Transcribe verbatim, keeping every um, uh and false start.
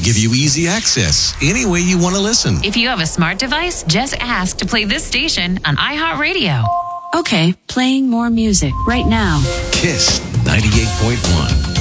give you easy access any way you want to listen. If you have a smart device, just ask to play this station on iHeartRadio. Okay, playing more music right now. Kiss ninety-eight point one.